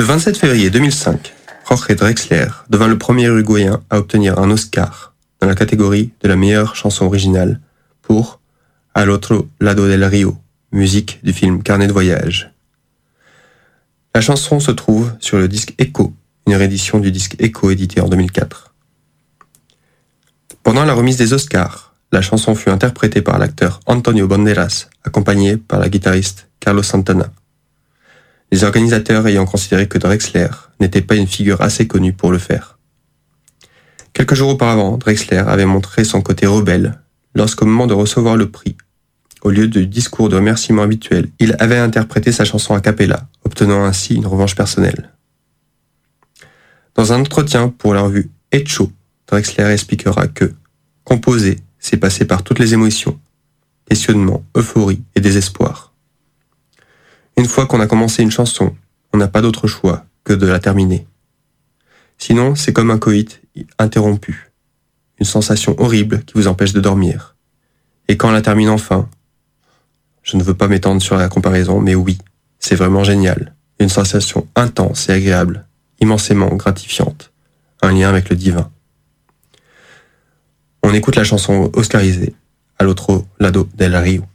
Le 27 février 2005, Jorge Drexler devint le premier Uruguayen à obtenir un Oscar dans la catégorie de la meilleure chanson originale pour Al otro lado del río, musique du film Carnet de voyage. La chanson se trouve sur le disque Echo, une réédition du disque Echo édité en 2004. Pendant la remise des Oscars, la chanson fut interprétée par l'acteur Antonio Banderas, accompagné par la guitariste Carlos Santana. Les organisateurs ayant considéré que Drexler n'était pas une figure assez connue pour le faire. Quelques jours auparavant, Drexler avait montré son côté rebelle lorsqu'au moment de recevoir le prix, au lieu du discours de remerciement habituel, il avait interprété sa chanson a cappella, obtenant ainsi une revanche personnelle. Dans un entretien pour la revue Hecho, Drexler expliquera que « composer, c'est passer par toutes les émotions, questionnement, euphorie et désespoir. Une fois qu'on a commencé une chanson, on n'a pas d'autre choix que de la terminer. Sinon, c'est comme un coït interrompu, une sensation horrible qui vous empêche de dormir. Et quand on la termine enfin, je ne veux pas m'étendre sur la comparaison, mais oui, c'est vraiment génial. Une sensation intense et agréable, immensément gratifiante, un lien avec le divin. » On écoute la chanson oscarisée, Al otro lado del río.